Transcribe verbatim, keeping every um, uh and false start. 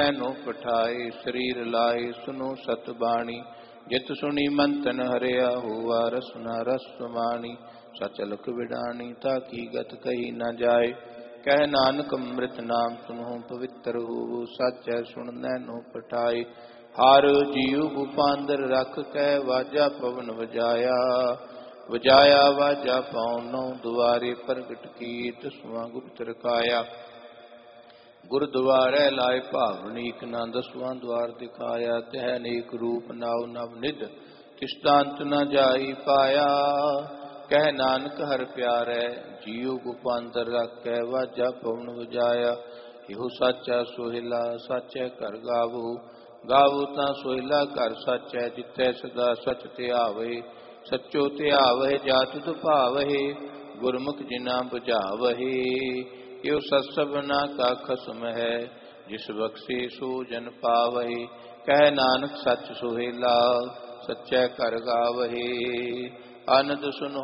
no पठाए शरीर लाए सुनो सतबाणी जित सुनी मंतन हरिया हुआ रसना रस समानी सचलक विडानी ताकि गत कही न जाए कह नानक अमृत नाम सुनो पवित्र हो सच है सुन नैनो पठाए हार जीव भूपांदर रख कै वाजा पवन वजाया वजाया वाजा पाउनो दुआरे प्रगट की दसवां गुप्त रखाया गुरुद्वारे लाए भावनीक न दसवां द्वार दिखाया तह अनेक रूप नाव नव निध किष्टांत न जाई पाया कह नानक हर प्यारे जीव गुपांतर रख वाजा पवन वजाया इहो साचा सोहिला साचे कर गावो गावो ता सोहिला कर साचे जिते सदा सच ते आवे सचो ते आवे जात दुभावहे गुरमुख जिना बुझावहे यो सत्सबना का खसम है जिस बख्शे सो जन पावहे कह नानक सच सोहेला सच्चै कर गावहे आनंद सुनो